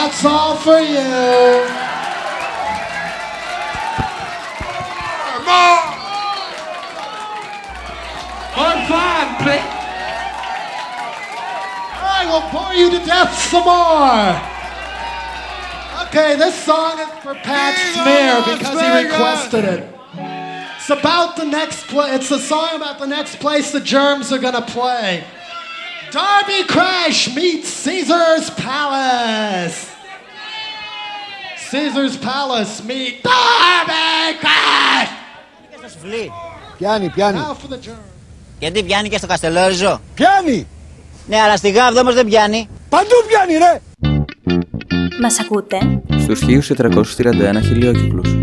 That's all for you. More fun, please. I will bore you to death some more. Okay, this song is for Pat Smear because he requested it. It's about the next it's a song about the next place the Germs are gonna play. Darby Crash meets Caesar's Palace. Caesar's Palace meet Darby Crash. Πιάνει. Now for the Germs. Γιατί πιάνει και στο Καστελόριζο. Πιάνει. Ναι, αλλά στη Γάβδο όμως δεν πιάνει. Παντού πιάνει ρε. Μας ακούτε στους 1431 χιλιόκυκλους.